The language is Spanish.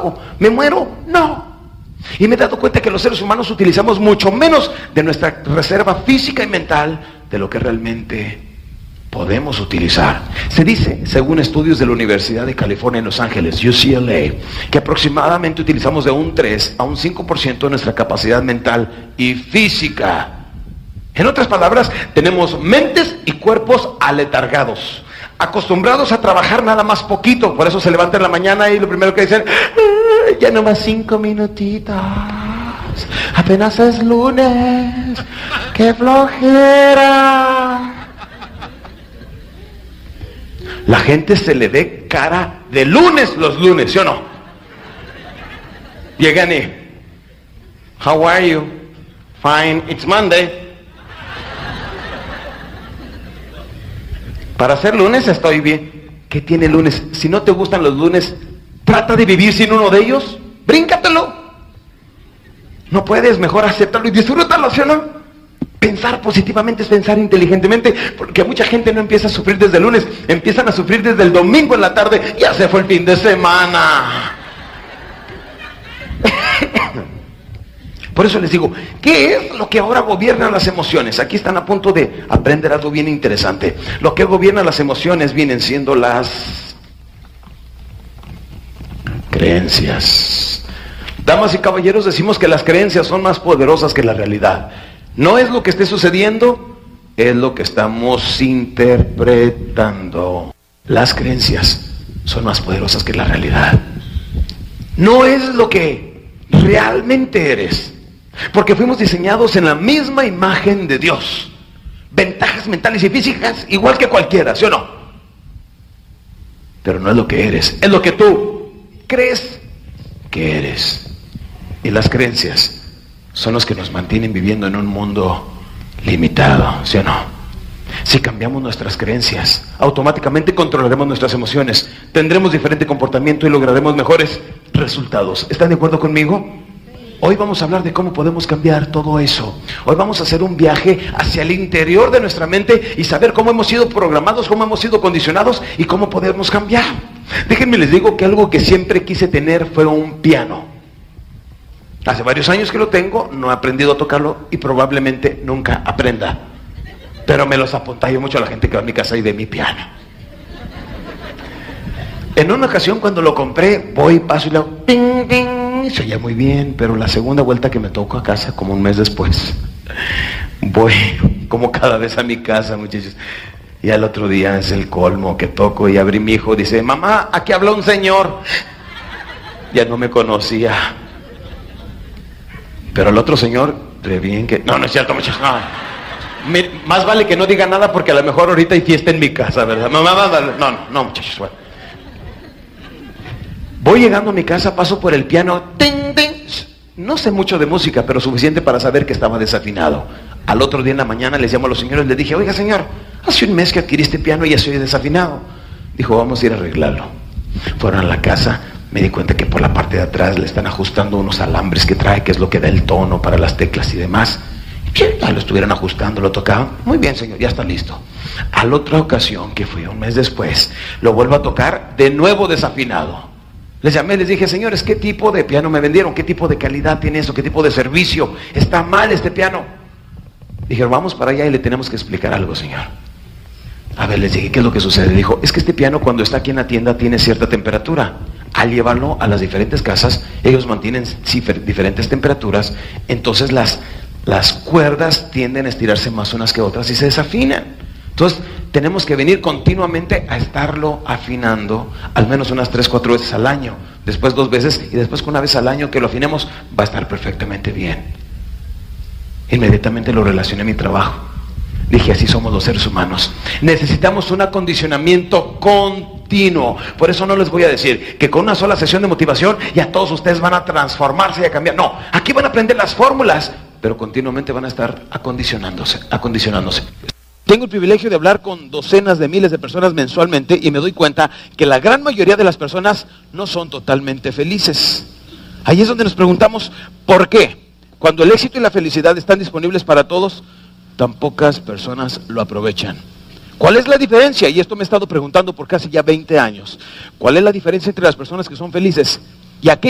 hago? ¿Me muero? No. Y me he dado cuenta que los seres humanos utilizamos mucho menos de nuestra reserva física y mental de lo que realmente podemos utilizar. Se dice, según estudios de la Universidad de California en Los Ángeles, UCLA, que aproximadamente utilizamos de un 3 a un 5% de nuestra capacidad mental y física. En otras palabras, tenemos mentes y cuerpos aletargados, acostumbrados a trabajar nada más poquito. Por eso se levantan en la mañana y lo primero que dicen, ya nomás 5 minutitos, apenas es lunes, qué flojera. La gente se le ve cara de lunes los lunes, ¿sí o no? Llegan y, how are you? Fine, it's Monday. Para ser lunes estoy bien. ¿Qué tiene lunes? Si no te gustan los lunes, trata de vivir sin uno de ellos. Bríncatelo. No puedes, mejor acéptalo y disfrútalo, ¿sí o no? Pensar positivamente es pensar inteligentemente, porque mucha gente no empieza a sufrir desde el lunes, empiezan a sufrir desde el domingo en la tarde. Ya se fue el fin de semana. Por eso les digo, ¿qué es lo que ahora gobierna las emociones? Aquí están a punto de aprender algo bien interesante. Lo que gobierna las emociones vienen siendo las creencias. Damas y caballeros, decimos que las creencias son más poderosas que la realidad. No es lo que esté sucediendo, es lo que estamos interpretando. Las creencias son más poderosas que la realidad. No es lo que realmente eres, porque fuimos diseñados en la misma imagen de Dios. Ventajas mentales y físicas igual que cualquiera, ¿sí o no? Pero no es lo que eres, es lo que tú crees que eres. Y las creencias son los que nos mantienen viviendo en un mundo limitado, ¿sí o no? Si cambiamos nuestras creencias, automáticamente controlaremos nuestras emociones, tendremos diferente comportamiento y lograremos mejores resultados. ¿Están de acuerdo conmigo? Hoy vamos a hablar de cómo podemos cambiar todo eso. Hoy vamos a hacer un viaje hacia el interior de nuestra mente y saber cómo hemos sido programados, cómo hemos sido condicionados y cómo podemos cambiar. Déjenme les digo que algo que siempre quise tener fue un piano. Hace varios años que lo tengo, no he aprendido a tocarlo y probablemente nunca aprenda. Pero me los apuntallo mucho a la gente que va a mi casa y ve mi piano. En una ocasión cuando lo compré, voy, paso y le hago ting, ting, se oía muy bien, pero la segunda vuelta que me tocó a casa, como un mes después, voy como cada vez a mi casa, muchachos, y al otro día es el colmo que toco y abrí mi hijo, dice, mamá, aquí habla un señor. Ya no me conocía. Pero el otro señor, re bien que... No, no es cierto, muchachos, no. Más vale que no diga nada porque a lo mejor ahorita hay fiesta en mi casa, ¿verdad? No, muchachos, bueno. Voy llegando a mi casa, paso por el piano, ting, ting. No sé mucho de música, pero suficiente para saber que estaba desafinado. Al otro día en la mañana les llamo a los señores, les dije, oiga señor, hace un mes que adquirí este piano y ya soy desafinado. Dijo, vamos a ir a arreglarlo. Fueron a la casa, me di cuenta que por la parte de atrás le están ajustando unos alambres que trae, que es lo que da el tono para las teclas y demás. Ya lo estuvieran ajustando, lo tocaban. Muy bien, señor, ya está listo. A la otra ocasión, que fue un mes después, lo vuelvo a tocar, de nuevo desafinado. Les llamé, les dije, señores, ¿qué tipo de piano me vendieron? ¿Qué tipo de calidad tiene eso? ¿Qué tipo de servicio? Está mal este piano. Dijeron, vamos para allá y le tenemos que explicar algo, señor. A ver, les dije, ¿qué es lo que sucede? Dijo, es que este piano cuando está aquí en la tienda tiene cierta temperatura. Al llevarlo a las diferentes casas, ellos mantienen diferentes temperaturas, entonces las cuerdas tienden a estirarse más unas que otras y se desafinan. Entonces tenemos que venir continuamente a estarlo afinando, al menos unas 3-4 veces al año, después 2 veces y después una vez al año que lo afinemos va a estar perfectamente bien. Inmediatamente lo relacioné a mi trabajo. Dije, así somos los seres humanos. Necesitamos un acondicionamiento continuo. Por eso no les voy a decir que con una sola sesión de motivación ya todos ustedes van a transformarse y a cambiar. No, aquí van a aprender las fórmulas, pero continuamente van a estar acondicionándose. Tengo el privilegio de hablar con docenas de miles de personas mensualmente y me doy cuenta que la gran mayoría de las personas no son totalmente felices. Ahí es donde nos preguntamos, ¿por qué? Cuando el éxito y la felicidad están disponibles para todos, tan pocas personas lo aprovechan. ¿Cuál es la diferencia? Y esto me he estado preguntando por casi ya 20 años. ¿Cuál es la diferencia entre las personas que son felices y aquellas